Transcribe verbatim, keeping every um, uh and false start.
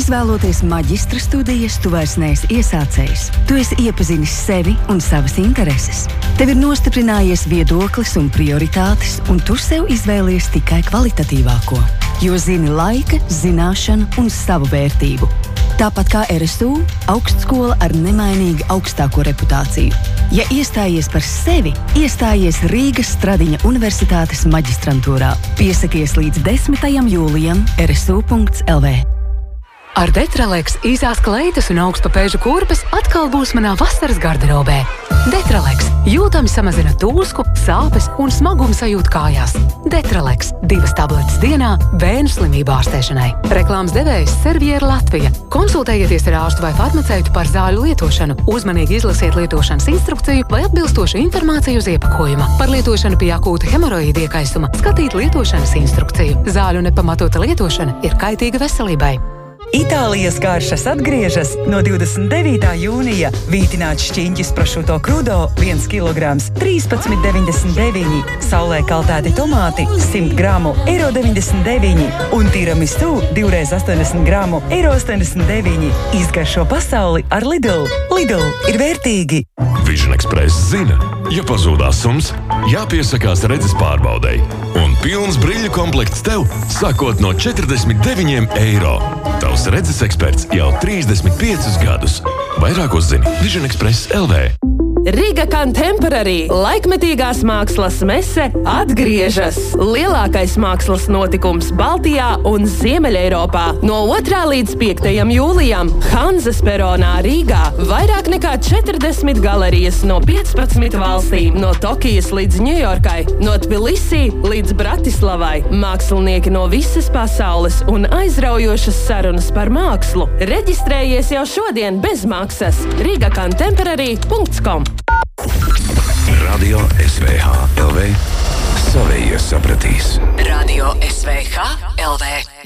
Izvēloties maģistra studijas, tu vairs neesi iesācējs. Tu esi iepazinis sevi un savas intereses. Tev ir nostiprinājies viedoklis un prioritātes, un tu sev izvēlies tikai kvalitatīvāko. Jo zini laika, zināšanu un savu vērtību. Tāpat kā R S U, augstskola ar nemainīgi augstāko reputāciju. Ja iestājies par sevi, iestājies Rīgas Stradiņa Universitātes maģistrantūrā. Piesakies līdz desmitajam jūlijam R S U punkts L V. Ar Detraleks īsās kleitas un augstpapēžu kurpes atkal būs manā vasaras garderobē. Detraleks jūtami samazina tūsku, sāpes un smagumu sajūtu kājās. Detraleks divas tabletes dienā bērnu slimību ārstēšanai. Reklāmas devējs Serviera Latvija. Konsultējieties ar ārstu vai farmaceitu par zāļu lietošanu. Uzmanīgi izlasiet lietošanas instrukciju vai atbilstošu informāciju uz iepakojuma. Par lietošanu pie akūta hemoroīda iekaisuma skatīt lietošanas instrukciju. Zāļu nepamatota lietošana ir kaitīga veselībai. Itālijas garšas atgriežas no divdesmit devītā jūnija. Vītināts šķiņķis prosciutto crudo viens kilograms trīspadsmit deviņdesmit deviņi, saulē kaltēti tomāti simt gramu eiro deviņdesmit deviņi un tiramisu divreiz astoņdesmit gramu eiro astoņdesmit deviņi. Izgaršo pasauli ar Lidl. Lidl ir vērtīgi. Vision Express zina, ja pazūd asums, jāpiesakās redzes pārbaudei. Un pilns brīļu komplekts tev sākot no četrdesmit deviņiem eiro. Tavs redzes eksperts jau trīsdesmit piecus gadus. Vairāk uzzini Vision Express L V. Riga Contemporary laikmetīgās mākslas mese atgriežas. Lielākais mākslas notikums Baltijā un Ziemeļeiropā. No otrā līdz piektajam jūlijam Hanzas peronā Rīgā. Vairāk nekā četrdesmit galerijas no piecpadsmit valstīm. No Tokijas līdz Ņujorkai, no Tbilisī līdz Bratislavai. Mākslinieki no visas pasaules un aizraujošas sarunas par mākslu. Reģistrējies jau šodien bez maksas. riga contemporary punkts com. Radio S V H L V. Savējie sapratīs. Radio S V H L V.